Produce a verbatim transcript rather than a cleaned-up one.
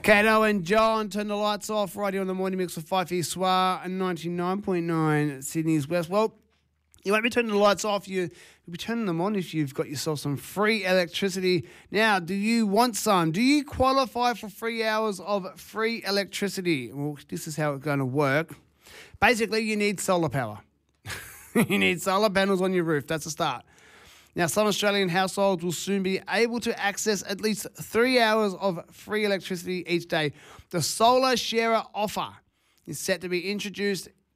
Kato and John, turn the lights off right here on the morning mix with Fife Soir and ninety-nine point nine Sydney's West. Well, you won't be turning the lights off. You, you'll be turning them on if you've got yourself some free electricity. Now, do you want some? Do you qualify for three hours of free electricity? Well, this is how it's going to work. Basically, you need solar power. You need solar panels on your roof. That's a start. Now, some Australian households will soon be able to access at least three hours of free electricity each day. The Solar Sharer offer is set to be introduced